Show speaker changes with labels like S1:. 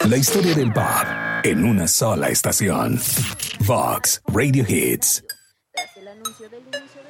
S1: La historia del pop en una sola estación. Vox Radio Hits.
S2: Tras el anuncio del inicio de